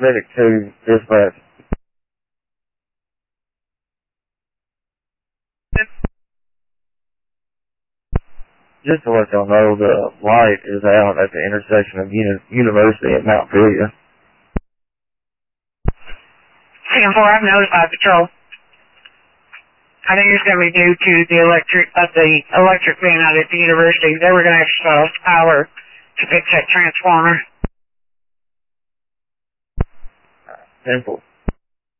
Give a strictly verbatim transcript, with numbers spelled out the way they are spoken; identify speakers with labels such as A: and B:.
A: Medic two, dispatch. Just to let y'all know, the light is out at the intersection of Uni University and Mount Pilgrim.
B: ten four, I've notified patrol. I think it's going to be due to the electric, uh, the electric being out at the university. They were going to exercise power to fix that transformer.
A: Simple.